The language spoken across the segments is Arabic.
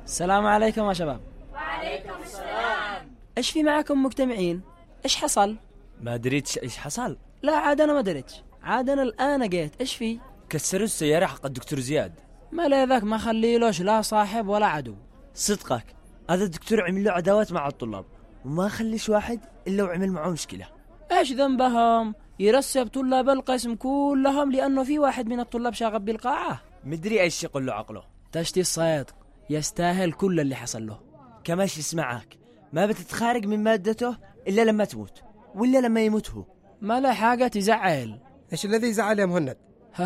السلام عليكم يا شباب. وعليكم السلام. ايش في معكم مجتمعين؟ ايش حصل؟ ما دريتش ايش حصل. لا عاد انا ما دريتش، عاد انا الان جيت. ايش في؟ كسروا السيارة حق الدكتور زياد. ما لا ذاك ما خليلوش لا صاحب ولا عدو. صدقك هذا الدكتور عمل له عداوات مع الطلاب وما خليش واحد الا وعمل معه مشكلة. ايش ذنبهم؟ يرسب طلاب القسم كلهم لانه في واحد من الطلاب شاغب بالقاعة. مدري ايش يقول له عقله. تشتي الصيادق، يستاهل كل اللي حصل له. كماش يسمعك، ما بتتخارج من مادته الا لما تموت ولا لما يموت هو. ما لا حاجة تزعل. ايش الذي يزعل يا مهند؟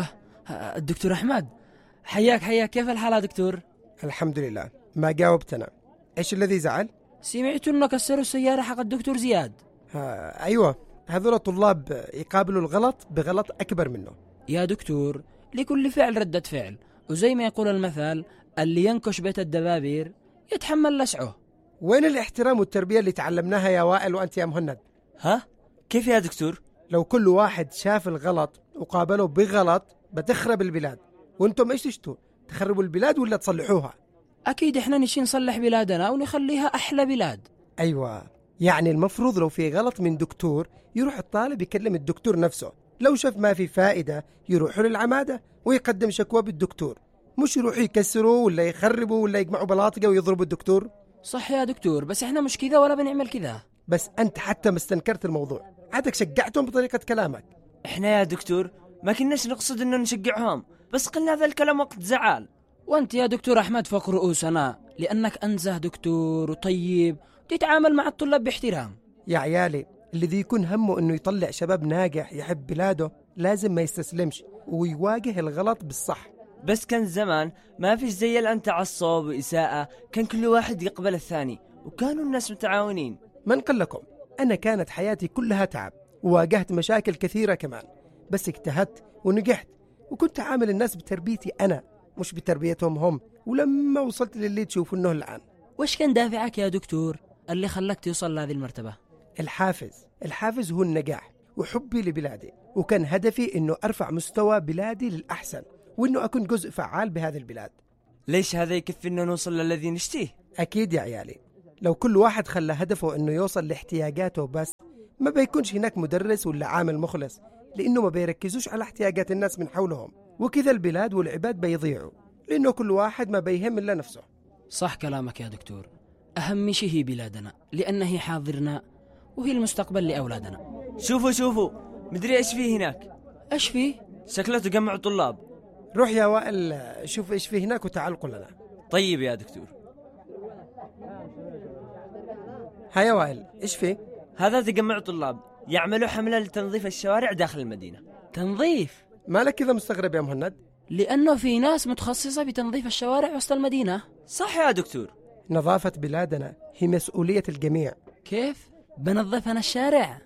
الدكتور احمد، حياك كيف الحال يا دكتور؟ الحمد لله. ما جاوبتنا. ايش الذي يزعل؟ سمعت انه كسروا السيارة حق الدكتور زياد. ايوه، هذول الطلاب يقابلوا الغلط بغلط اكبر منه. يا دكتور، لكل فعل ردة فعل، وزي ما يقول المثل اللي ينكش بيت الدبابير يتحمل لسعه. وين الاحترام والتربية اللي تعلمناها يا وائل وانت يا مهند؟ كيف يا دكتور؟ لو كل واحد شاف الغلط وقابله بغلط بتخرب البلاد. وانتم ايش تشتوا؟ تخربوا البلاد ولا تصلحوها؟ اكيد احنا نشي نصلح بلادنا ونخليها احلى بلاد. ايوه، يعني المفروض لو في غلط من دكتور يروح الطالب يكلم الدكتور نفسه، لو شاف ما في فائدة يروحوا للعمادة ويقدم شكوى بالدكتور، مش يروحوا يكسروا ولا يخربوا ولا يجمعوا بلاطقة ويضربوا الدكتور. صح يا دكتور، بس احنا مش كذا ولا بنعمل كذا. بس انت حتى ما استنكرت الموضوع، عادك شجعتهم بطريقة كلامك. احنا يا دكتور ما كناش نقصد انه نشجعهم، بس قلنا هذا الكلام وقت زعل. وانت يا دكتور احمد فوق رؤوسنا، لانك انزه دكتور وطيب تتعامل مع الطلاب باحترام. يا عيالي، الذي يكون همه انه يطلع شباب ناجح يحب بلاده لازم ما يستسلمش ويواجه الغلط بالصح. بس كان زمان ما فيش زي الآن تعصب وإساءة، كان كل واحد يقبل الثاني وكانوا الناس متعاونين. من قال لكم؟ أنا كانت حياتي كلها تعب وواجهت مشاكل كثيرة كمان، بس اجتهدت ونجحت وكنت عامل الناس بتربيتي أنا مش بتربيتهم هم، ولما وصلت للي تشوفونه الآن. وش كان دافعك يا دكتور اللي خلاك توصل لهذه المرتبة؟ الحافز هو النجاح وحبي لبلادي، وكان هدفي إنه أرفع مستوى بلادي للأحسن وإنه أكون جزء فعال بهذه البلاد. ليش هذا يكفي إنه نوصل للذي نشتيه؟ أكيد يا عيالي، لو كل واحد خلى هدفه إنه يوصل لاحتياجاته بس ما بيكونش هناك مدرس ولا عامل مخلص، لأنه ما بيركزوش على احتياجات الناس من حولهم، وكذا البلاد والعباد بيضيعوا لأنه كل واحد ما بيهم إلا نفسه. صح كلامك يا دكتور، أهم شيء هي بلادنا لأنها هي حاضرنا وهي المستقبل لأولادنا. شوفوا مدري إيش فيه هناك. إيش فيه؟ شكله تجمع طلاب. روح يا وائل شوف إيش فيه هناك وتعال قل لنا. طيب يا دكتور. يا وائل إيش فيه؟ هذا تجمع طلاب يعملوا حملة لتنظيف الشوارع داخل المدينة. تنظيف؟ مالك كذا مستغرب يا مهند؟ لأنه في ناس متخصصة بتنظيف الشوارع وسط المدينة. صح يا دكتور. نظافة بلادنا هي مسؤولية الجميع. كيف؟ بنظف أنا الشارع؟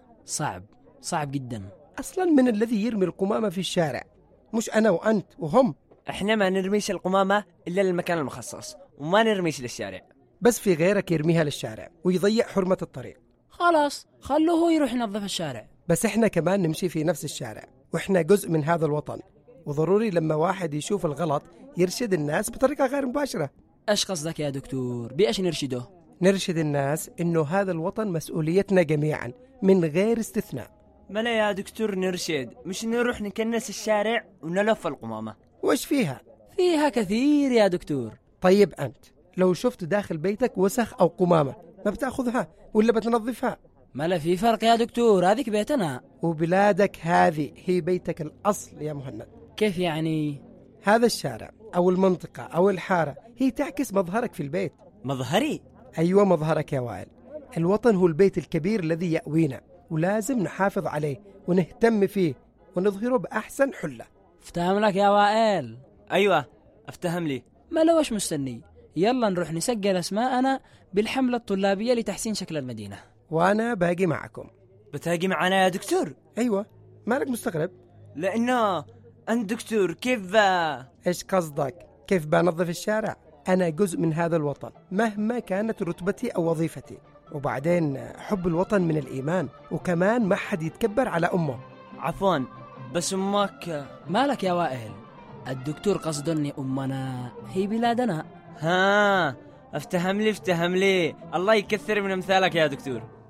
صعب جدا. أصلا من الذي يرمي القمامة في الشارع؟ مش أنا وأنت وهم. احنا ما نرميش القمامة إلا للمكان المخصص وما نرميش للشارع. بس في غيرك يرميها للشارع ويضيع حرمة الطريق. خلاص خلوه هو يروح ينظف الشارع. بس احنا كمان نمشي في نفس الشارع واحنا جزء من هذا الوطن، وضروري لما واحد يشوف الغلط يرشد الناس بطريقة غير مباشرة. ايش قصدك يا دكتور؟ بإيش نرشده؟ نرشد الناس انه هذا الوطن مسؤوليتنا جميعا من غير استثناء. ملا يا دكتور نرشد، مش نروح نكنس الشارع ونلف القمامة. وش فيها؟ فيها كثير يا دكتور. طيب أنت لو شفت داخل بيتك وسخ أو قمامة ما بتأخذها ولا بتنظفها؟ ملا في فرق يا دكتور، هذيك بيتنا وبلادك هذه هي بيتك الأصل يا مهند. كيف يعني؟ هذا الشارع أو المنطقة أو الحارة هي تعكس مظهرك في البيت. مظهري؟ أيوة مظهرك يا وائل. الوطن هو البيت الكبير الذي يأوينا ولازم نحافظ عليه ونهتم فيه ونظهره بأحسن حلة. افتهم لك يا وائل. أيوة افتهم لي. ما لو وش مستني؟ يلا نروح نسجل أسماءنا بالحملة الطلابية لتحسين شكل المدينة. وأنا باقي معكم. بتاقي معنا يا دكتور؟ أيوة، مالك مستغرب؟ لأنه أنت دكتور كيف إيش قصدك؟ كيف بنظف الشارع؟ أنا جزء من هذا الوطن مهما كانت رتبتي أو وظيفتي، وبعدين حب الوطن من الإيمان، وكمان ما حد يتكبر على أمه. عفوا بس أمك. مالك يا وائل؟ الدكتور قصده أن أمنا هي بلادنا. افتهم لي الله يكثر من امثالك يا دكتور.